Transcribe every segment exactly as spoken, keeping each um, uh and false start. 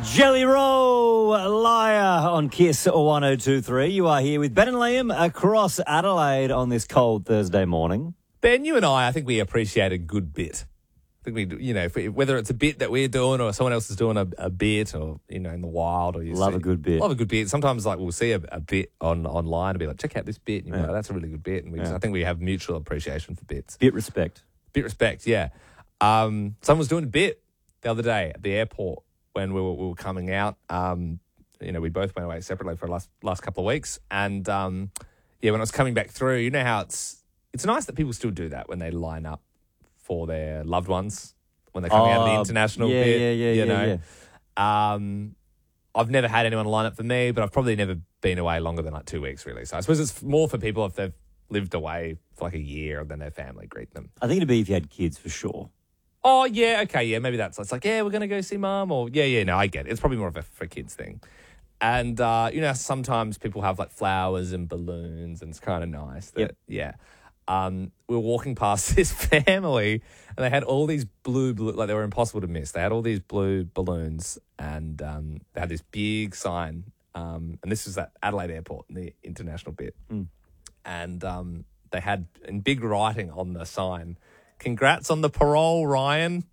Jelly Roll, Liar on Kiss one oh two point three. You are here with Ben and Liam across Adelaide on this cold Thursday morning. Ben, you and I, I think we appreciate a good bit. I think we, do- you know, if we, whether it's a bit that we're doing or someone else is doing a, a bit, or you know, in the wild, or you Love see, a good bit. Love a good bit. Sometimes, like we'll see a, a bit on online and be like, check out this bit. And you're Yeah. like, that's a really good bit. And we just, Yeah. I think we have mutual appreciation for bits. Bit respect. Bit respect, yeah. Um, someone was doing a bit the other day at the airport when we were, we were coming out. Um, you know, we both went away separately for the last last couple of weeks, and um, yeah, when I was coming back through, you know how it's it's nice that people still do that when they line up for their loved ones when they're coming out of the Oh, international yeah, bit. yeah, yeah, you yeah, know, yeah. Um, I've never had anyone line up for me, but I've probably never been away longer than like two weeks, really. So I suppose it's more for people if they've lived away for like a year and then their family greet them. I think it'd be if you had kids for sure. Oh, yeah, okay, yeah, maybe that's it's like, yeah, we're going to go see mum, or yeah, yeah, no, I get it. It's probably more of a for kids thing. And, uh, you know, sometimes people have like flowers and balloons, and it's kind of nice. That, Yep. Yeah. Um, we were walking past this family, and they had all these blue, blue, like they were impossible to miss. They had all these blue balloons, and um, they had this big sign, um, and this was at Adelaide Airport, in the international bit. Mm. And um, they had in big writing on the sign, "Congrats on the parole, Ryan."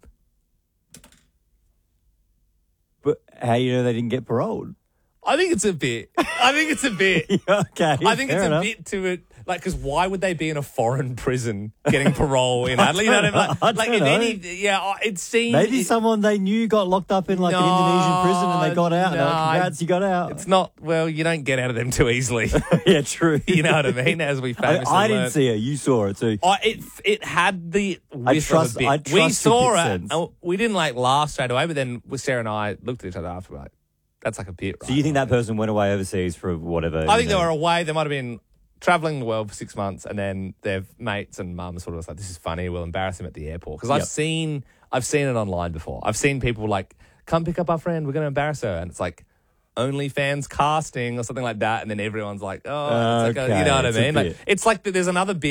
But how you know they didn't get paroled? I think it's a bit. I think it's a bit. Okay, I think it's fair a enough. bit to it. Like, because why would they be in a foreign prison getting parole in Adelaide? You know what I mean? I Like, like don't in know. any, yeah, it seems. Maybe it- someone they knew got locked up in like an No, Indonesian prison and they got out. and they're like, no, congrats, you got out. It's not, well, you don't get out of them too easily. Yeah, true. You know what I mean? As we I, famously I didn't learned. see it. You saw it too. Oh, it it had the I whiff trust- of a bit. I we trust your saw bit it. sense. And we didn't like laugh straight away, but then Sarah and I looked at each other after, like, that's like a bit. So you think that person went away overseas for whatever? I you think know. they were away. They might have been traveling the world for six months, and then their mates and mums sort of was like, "This is funny. We'll embarrass him at the airport." Because I've Yep. seen, I've seen it online before. I've seen people like, "Come pick up our friend. We're going to embarrass her," and it's like OnlyFans casting or something like that, and then everyone's like, "Oh," it's like a, Okay, you know what I it's a mean? Like, bit. it's like there's another bit.